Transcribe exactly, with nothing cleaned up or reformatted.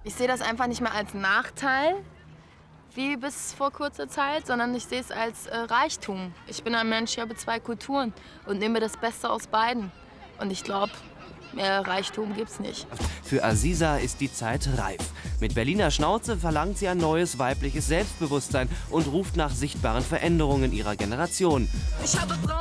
Ich sehe das einfach nicht mehr als Nachteil, wie bis vor kurzer Zeit, sondern ich sehe es als äh, Reichtum. Ich bin ein Mensch, ich habe zwei Kulturen und nehme das Beste aus beiden. Und ich glaube, mehr Reichtum gibt's nicht. Für Aziza ist die Zeit reif. Mit Berliner Schnauze verlangt sie ein neues weibliches Selbstbewusstsein und ruft nach sichtbaren Veränderungen ihrer Generation. Ich habe